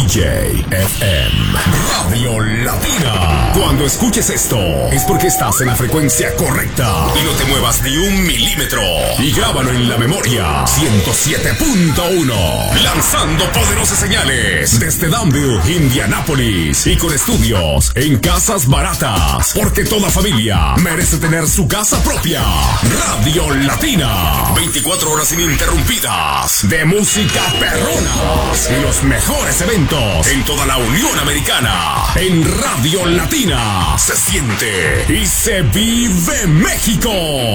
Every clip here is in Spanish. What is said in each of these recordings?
DJ FM Radio Latina. Cuando escuches esto, es porque estás en la frecuencia correcta. Y no te muevas ni un milímetro. Y grábalo en la memoria. 107.1. Lanzando poderosas señales desde Danville, Indianápolis. Y con estudios en casas baratas. Porque toda familia merece tener su casa propia. Radio Latina. 24 horas ininterrumpidas de música perronas y los mejores eventos en toda la Unión Americana. En Radio Latina se siente y se vive México.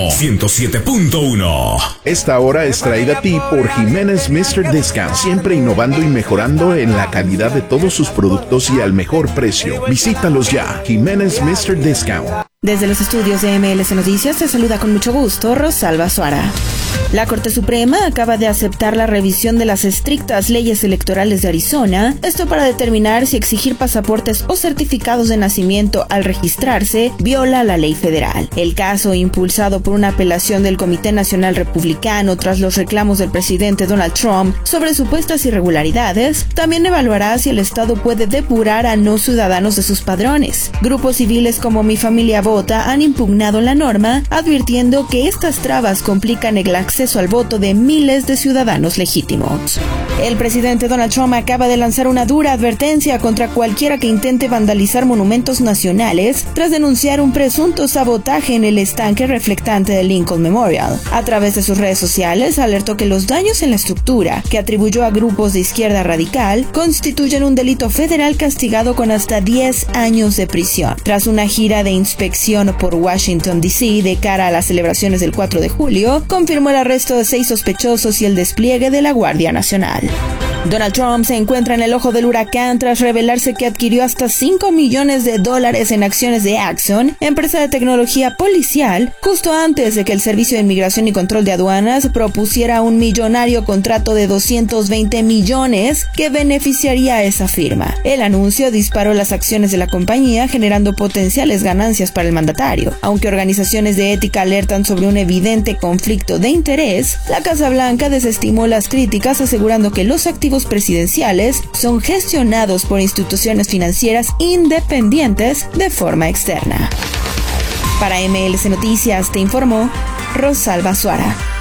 107.1. Esta hora es traída a ti por Jiménez Mr. Discount, siempre innovando y mejorando en la calidad de todos sus productos y al mejor precio. Visítalos ya, Jiménez Mr. Discount. Desde los estudios de MLS Noticias te saluda con mucho gusto Rosalba Suara. La Corte Suprema acaba de aceptar la revisión de las estrictas leyes electorales de Arizona, esto para determinar si exigir pasaportes o certificados de nacimiento al registrarse viola la ley federal. El caso, impulsado por una apelación del Comité Nacional Republicano tras los reclamos del presidente Donald Trump sobre supuestas irregularidades, también evaluará si el Estado puede depurar a no ciudadanos de sus padrones. Grupos civiles como Mi Familia Vota han impugnado la norma, advirtiendo que estas trabas complican el acceso al voto de miles de ciudadanos legítimos. El presidente Donald Trump acaba de lanzar una dura advertencia contra cualquiera que intente vandalizar monumentos nacionales tras denunciar un presunto sabotaje en el estanque reflectante del Lincoln Memorial. A través de sus redes sociales alertó que los daños en la estructura, que atribuyó a grupos de izquierda radical, constituyen un delito federal castigado con hasta 10 años de prisión. Tras una gira de inspección por Washington, D.C. de cara a las celebraciones del 4 de julio, confirmó el arresto de 6 sospechosos y el despliegue de la Guardia Nacional. Donald Trump se encuentra en el ojo del huracán tras revelarse que adquirió hasta $5 millones en acciones de Axon, empresa de tecnología policial, justo antes de que el Servicio de Inmigración y Control de Aduanas propusiera un millonario contrato de $220 millones que beneficiaría a esa firma. El anuncio disparó las acciones de la compañía, generando potenciales ganancias para el mandatario. Aunque organizaciones de ética alertan sobre un evidente conflicto de interés, la Casa Blanca desestimó las críticas, asegurando que los activos presidenciales son gestionados por instituciones financieras independientes de forma externa. Para MLS Noticias te informó Rosalba Suara.